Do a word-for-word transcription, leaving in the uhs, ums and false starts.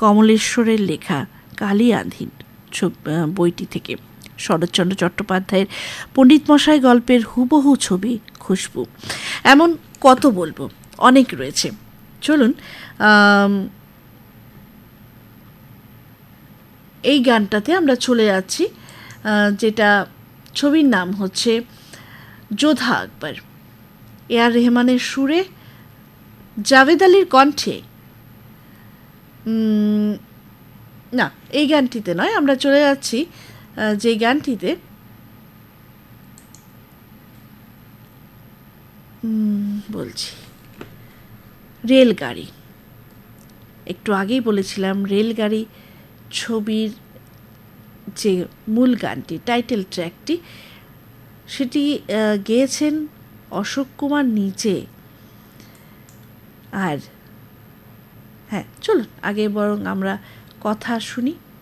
কমলেশ্বরের লেখা কালী আঁধিন বইটি থেকে। শরৎচন্দ্র চট্টোপাধ্যায়ের পণ্ডিতমশাই গল্পের হুবহু ছবি খুশবু। এমন কত বলবো, অনেক রয়েছে। চলুন এই গানটাতে আমরা চলে যাচ্ছি, যেটা ছবির নাম হচ্ছে যোধা আকবর। এ আর রেহমানের সুরে, জাভেদ আলীর কণ্ঠে। না, এই গানটিতে নয়, আমরা চলে যাচ্ছি যে গানটিতে বলছি রেলগাড়ি। একটু আগেই বলেছিলাম রেলগাড়ি ছবির যে মূল গানটি, টাইটেল ট্র্যাকটি, সেটি গেয়েছেন অশোক কুমার নিজে। আর হ্যাঁ, চলুন আগে বরং আমরা কথা শুনি।